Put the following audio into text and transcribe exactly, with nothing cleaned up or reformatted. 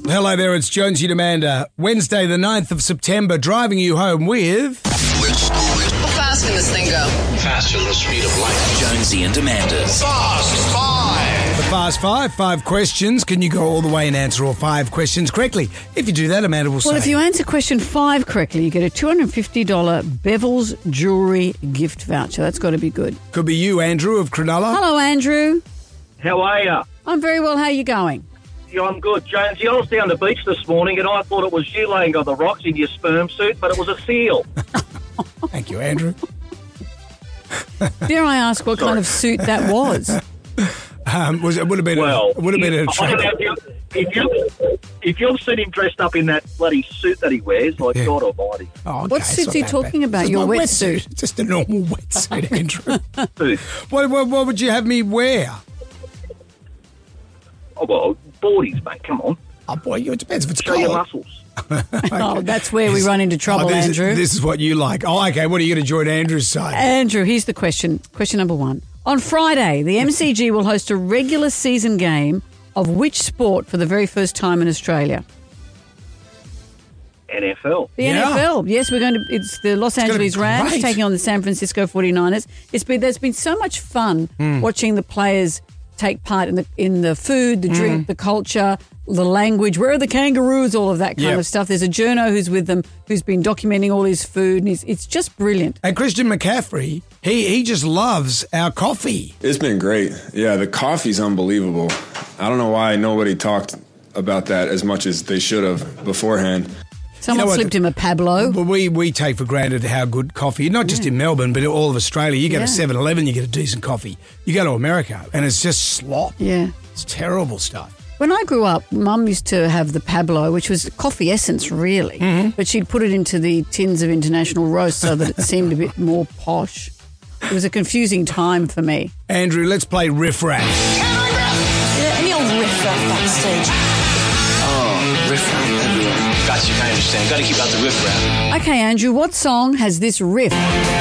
Hello there, it's Jonesy and Amanda. Wednesday the ninth of September, driving you home with... How fast can this thing go? Faster than the speed of light. Jonesy and Amanda's Fast Five. The Fast Five, five questions. Can you go all the way and answer all five questions correctly? If you do that, Amanda will Well, say... if you answer question five correctly, you get a two hundred fifty dollars Bevel's Jewellery gift voucher. That's got to be good. Could be you, Andrew of Cronulla. Hello, Andrew. How are you? I'm very well. How are you going? Yeah, I'm good. Jonesy, I was down the beach this morning and I thought it was you laying on the rocks in your sperm suit, but it was a seal. Thank you, Andrew. Dare I ask what kind of suit that was? Um, was it would have been Well, a, it would have been a I don't know if, you, if, you, if you've seen him dressed up in that bloody suit that he wears, like Yeah. God almighty. Oh, okay, What it's suit's not he that talking bad. about? Just Your my wetsuit? Just a normal wetsuit, Andrew. Suit. what, what, what would you have me wear? Oh, well, boardies, mate, come on. Oh, boy, it depends if it's Show cold. your muscles. Oh, that's where we run into trouble, Oh, this, Andrew. This is what you like. Oh, okay. What are you going to join Andrew's side? Andrew, here's the question. Question number one. On Friday, the M C G will host a regular season game of which sport for the very first time in Australia? N F L. The Yeah. N F L. Yes, we're going to. It's the Los gonna Angeles be Rams great. taking on the San Francisco forty-niners. It's been there's been so much fun Hmm. watching the players take part in the in the food, the Hmm. drink, the culture, the language. Where are the kangaroos? All of that kind Yep. of stuff. There's a journo who's with them who's been documenting all his food, and he's, it's just brilliant. And Christian McCaffrey, he, he just loves our coffee. It's been great. Yeah, the coffee's unbelievable. I don't know why nobody talked about that as much as they should have beforehand. Someone what? slipped him a Pablo. Well, we, we take for granted how good coffee, not just in Melbourne, but all of Australia. You go Yeah. to seven eleven, you get a decent coffee. You go to America, and it's just slop. Yeah. It's terrible stuff. When I grew up, Mum used to have the Pablo, which was coffee essence, really, Mm-hmm. but she'd put it into the tins of International Roast so that it seemed a bit more posh. It was a confusing time for me. Andrew, let's play Riff Raff. Yeah, any old riff raff backstage. Oh, riff raff everywhere. Got you, I understand. Got to keep out the riff raff. Okay, Andrew, what song has this riff?